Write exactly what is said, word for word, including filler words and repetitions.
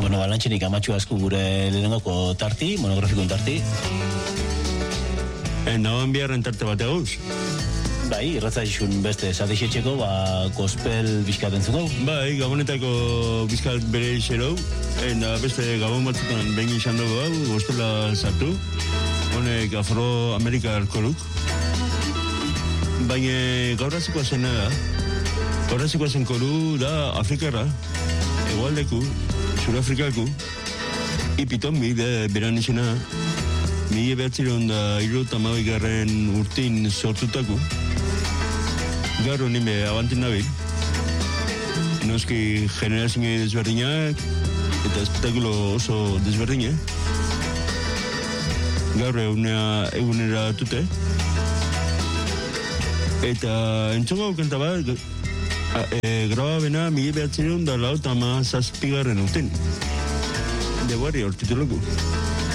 bueno, balantxenik amatxu asko gure lehenengoko tarti, monografikon tarti. Nagoen biharren tarte bat eguz? Bai, irratza izun beste sadixetxeko, ba, gospel bizkaten zugau. Bai, gabonetako bizkat bere xerau, eta beste gabon batzutan behin izan dugu hau, gospela sartu, honek afroamerikar koluk. Baina gaur azikoa zena da, gaur azikoa zen koru da Afrikarra, egualdeku, Surafrikaku, ipitombi beran izena, mila behatziron da hirurogeita hamabigarren urtin sortutako. Gaur honi be abantin nabil. Noski generazio desberdinak eta espektakulo oso desberdinak. Gaur egunera, egunera dute. Eta entzongo kanta bat, e, grababena mila behatziron da lau eta ama zazpigarren urtin. The Warrior tituluko.